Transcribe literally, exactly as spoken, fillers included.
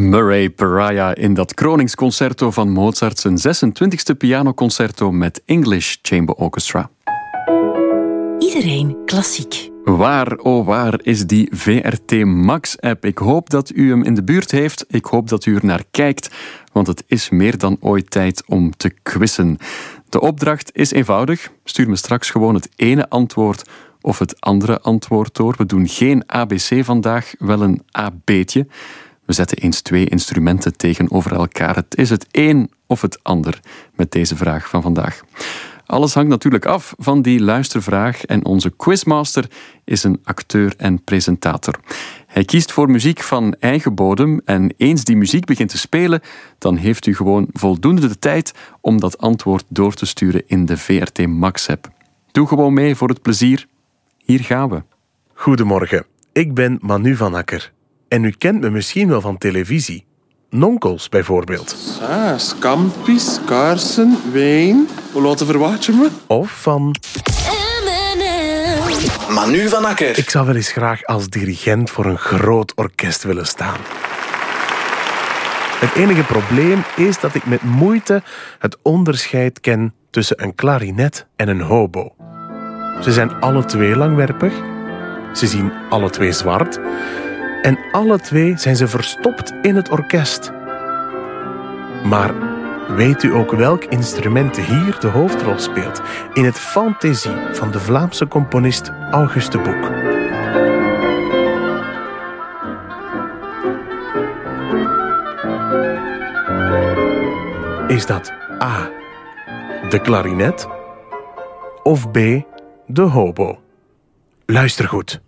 Murray Pariah in dat kroningsconcerto van Mozart, zijn zesentwintigste pianoconcerto met English Chamber Orchestra. Iedereen klassiek. Waar, oh waar is die V R T Max-app? Ik hoop dat u hem in de buurt heeft. Ik hoop dat u er naar kijkt, want het is meer dan ooit tijd om te quizzen. De opdracht is eenvoudig. Stuur me straks gewoon het ene antwoord of het andere antwoord door. We doen geen A B C vandaag, wel een A B'tje. We zetten eens twee instrumenten tegenover elkaar. Het is het een of het ander met deze vraag van vandaag. Alles hangt natuurlijk af van die luistervraag en onze quizmaster is een acteur en presentator. Hij kiest voor muziek van eigen bodem en eens die muziek begint te spelen, dan heeft u gewoon voldoende de tijd om dat antwoord door te sturen in de V R T Max-app. Doe gewoon mee voor het plezier. Hier gaan we. Goedemorgen, ik ben Manu van Akker. En u kent me misschien wel van televisie. Nonkels bijvoorbeeld. Ah, scampi's, kaarsen, wijn. Hoe laat verwacht je me? Of van... Manu van Akker. Ik zou wel eens graag als dirigent voor een groot orkest willen staan. Het enige probleem is dat ik met moeite het onderscheid ken tussen een klarinet en een hobo. Ze zijn alle twee langwerpig. Ze zien alle twee zwart. En alle twee zijn ze verstopt in het orkest. Maar weet u ook welk instrument hier de hoofdrol speelt in het Fantasie van de Vlaamse componist Auguste Boek? Is dat A, de klarinet, of B, de hobo? Luister goed.